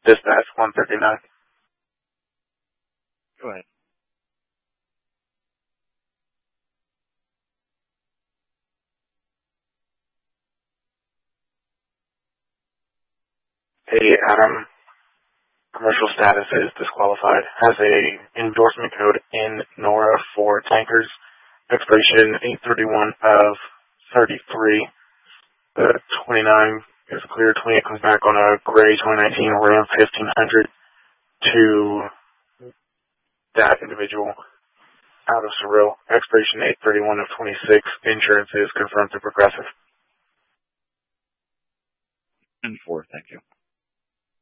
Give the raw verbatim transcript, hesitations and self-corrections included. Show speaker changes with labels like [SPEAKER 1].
[SPEAKER 1] Dispatch one thirty-nine.
[SPEAKER 2] Go ahead.
[SPEAKER 1] Hey, Adam. Commercial status is disqualified. Has a endorsement code in NORA for tankers. Expiration eight thirty-one of thirty-three. The twenty-nine is clear. twenty-eight comes back on a gray twenty nineteen Ram fifteen hundred to that individual out of Surreal. Expiration eight thirty-one of twenty-six. Insurance is confirmed to Progressive.
[SPEAKER 2] And four, thank you.